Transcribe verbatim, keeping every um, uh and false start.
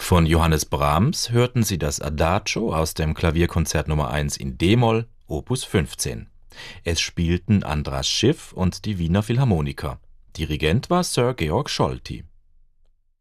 Von Johannes Brahms hörten Sie das Adagio aus dem Klavierkonzert Nummer eins in d-Moll, Opus fünfzehn. Es spielten Andras Schiff und die Wiener Philharmoniker. Dirigent war Sir Georg Scholti.